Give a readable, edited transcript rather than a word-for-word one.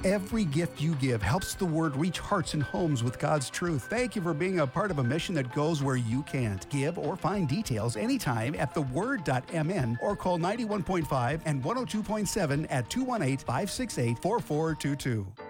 Every gift you give helps the Word reach hearts and homes with God's truth. Thank you for being a part of a mission that goes where you can't. Give or find details anytime at theword.mn or call 91.5 and 102.7 at 218-568-4422.